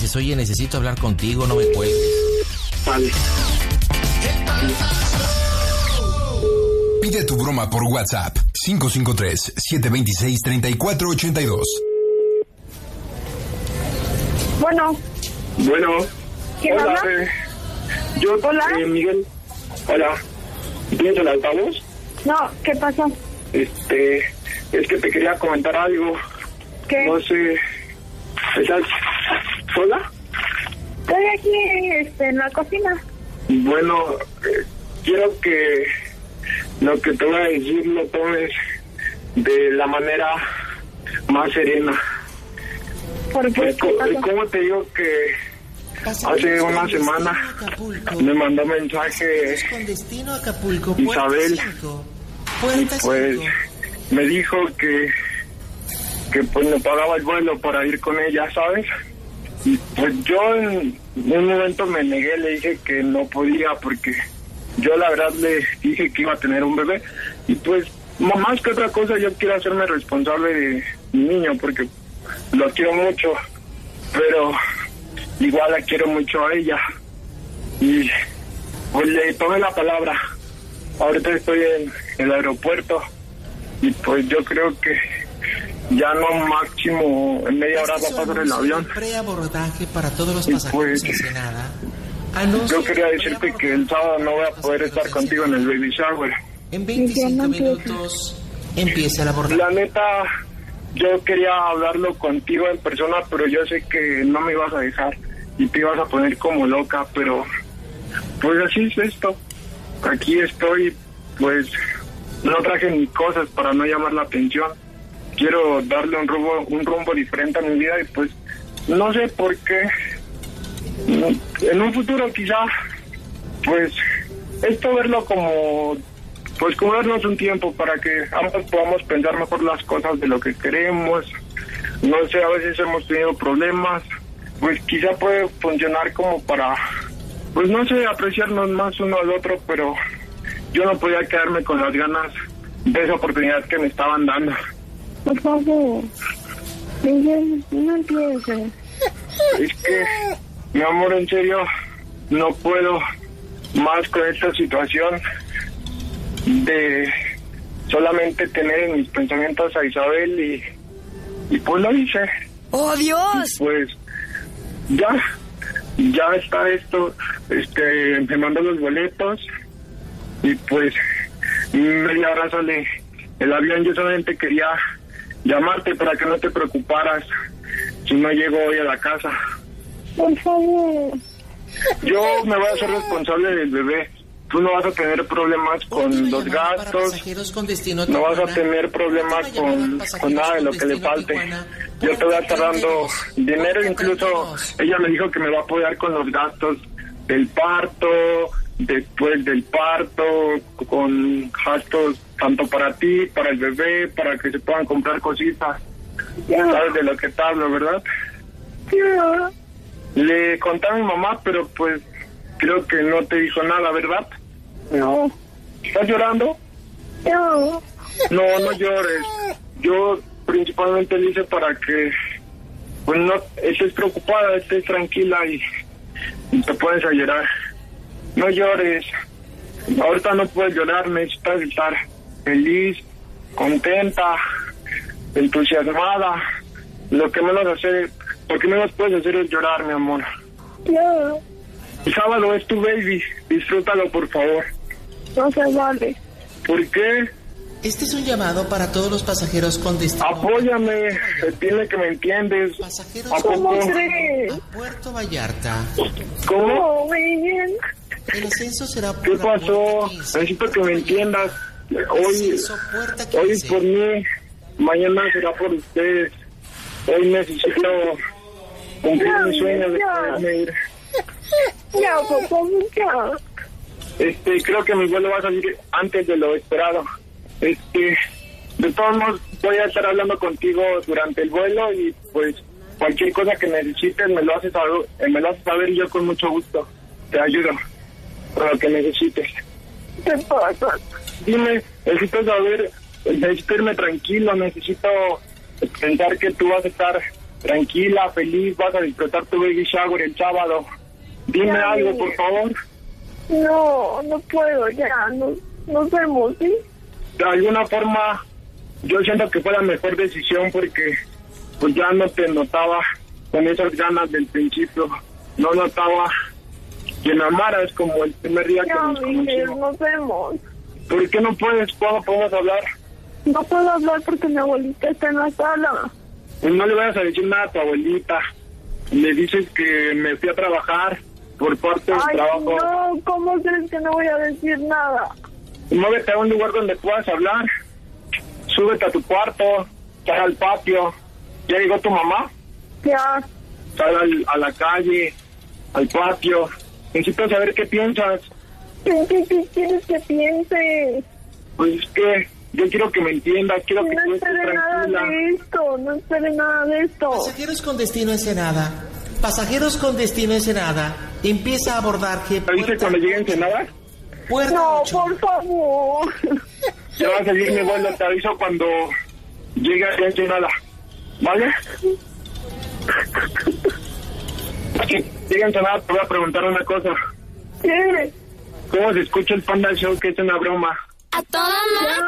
dices, oye, necesito hablar contigo, no me cuelgues. Vale. Pide tu broma por WhatsApp 553-726-3482. Bueno. ¿Quién habla? Hola. Miguel. Hola. ¿Tienes el altavoz? No, ¿qué pasó? Es que te quería comentar algo. ¿Qué? No sé. ¿Estás sola? Estoy aquí en la cocina. Bueno, quiero que lo que te voy a decir lo tomes de la manera más serena. ¿Por qué? ¿Cómo te digo que hace una semana me mandó mensaje Isabel y pues me dijo que pues me pagaba el vuelo para ir con ella, ¿sabes? Y pues yo en un momento me negué, le dije que no podía porque yo la verdad le dije que iba a tener un bebé y pues más que otra cosa yo quiero hacerme responsable de mi niño porque lo quiero mucho, pero igual la quiero mucho a ella y pues le tomé la palabra. Ahorita estoy en el aeropuerto y pues yo creo que ya no máximo en media hora va a pasar el avión. Preabordaje para todos los Y pasajeros pues en Ensenada. yo quería decirte que el sábado no voy a poder estar contigo en el baby shower. En 25 minutos empieza el abordaje. La neta, yo quería hablarlo contigo en persona, pero yo sé que no me ibas a dejar y te ibas a poner como loca, pero pues así es esto. Aquí estoy, pues no traje ni cosas para no llamar la atención. Quiero darle un rumbo diferente a mi vida y pues no sé por qué en un futuro quizá pues esto verlo como pues como darnos un tiempo para que ambos podamos pensar mejor las cosas de lo que queremos. No sé, a veces hemos tenido problemas, pues quizá puede funcionar como para pues no sé, apreciarnos más uno al otro, pero yo no podía quedarme con las ganas de esa oportunidad que me estaban dando. Por favor, Miguel, no empieces. Es que, mi amor, en serio, no puedo más con esta situación de solamente tener en mis pensamientos a Isabel y pues lo hice. ¡Oh, Dios! Y pues ya está esto, me mandó los boletos y pues media hora sale el avión. Yo solamente quería llamarte para que no te preocuparas si no llego hoy a la casa. Por favor. Yo me voy a hacer responsable del bebé. Tú no vas a tener problemas con los gastos, no vas a tener problemas con nada de lo que le falte. Yo te voy a estar dando dinero, incluso ella me dijo que me va a apoyar con los gastos del parto, después del parto, con gastos tanto para ti, para el bebé, para que se puedan comprar cositas. ¿Sabes de lo que te hablo, verdad? Le conté a mi mamá, pero pues creo que no te dijo nada, ¿verdad? No. ¿Estás llorando? No. No llores. Yo principalmente lo hice para que pues no estés preocupada, estés tranquila y te puedes a llorar. No llores. Ahorita no puedes llorar, necesitas estar feliz, contenta, entusiasmada. Lo que menos puedes hacer es llorar, mi amor. No. El sábado es tu baby, disfrútalo por favor. No se vale. ¿Por qué? Este es un llamado para todos los pasajeros con destino. Apóyame, dile que me entiendes. Pasajeros ¿Cómo crees? a Puerto Vallarta. ¿Cómo? No, Miguel. El ascenso será por ¿Qué la pasó? puerta 15. Necesito que me entiendas. Hoy Ascenso, puerta es 15. por mí, mañana será por ustedes. Hoy necesito cumplir mi sueño de poderme ir. Ya, por favor, ya. Creo que mi vuelo va a salir antes de lo esperado. De todos modos voy a estar hablando contigo durante el vuelo y pues cualquier cosa que necesites me lo haces saber y yo con mucho gusto te ayudo con lo que necesites. ¿Qué pasa? Dime, necesito irme tranquilo, necesito pensar que tú vas a estar tranquila, feliz, vas a disfrutar tu baby shower el sábado. Dime algo, por favor. No puedo ya, nos vemos, ¿sí? De alguna forma, yo siento que fue la mejor decisión porque pues ya no te notaba con esas ganas del principio. No notaba que me amaras como el primer día que nos Miguel, conocimos. nos vemos. ¿Por qué no puedes? ¿Cuándo podemos hablar? No puedo hablar porque mi abuelita está en la sala. Pues no le vayas a decir nada a tu abuelita. Le dices que me fui a trabajar por parte del trabajo. No, ¿cómo crees que no voy a decir nada? Muévete a un lugar donde puedas hablar. Súbete a tu cuarto, sal al patio. ¿Ya llegó tu mamá? Ya. Sal a la calle, al patio. Necesito saber qué piensas. ¿Qué quieres que piense? Pues es que yo quiero que me entiendas, quiero que No tú estés espere nada tranquila. de esto, no espere nada de esto. Pasajeros con destino Ensenada. Pasajeros con destino Ensenada. Empieza a abordaje. ¿Te dice cuando llegue a Ensenada? Puerta No, 8. por favor. Ya va a seguir mi vuelo, te aviso cuando llegue a Ensenada. ¿Vale? Si llegue a Ensenada te voy a preguntar una cosa. ¿Qué? ¿Cómo se escucha el Panda Show, que es una broma? A toda madre.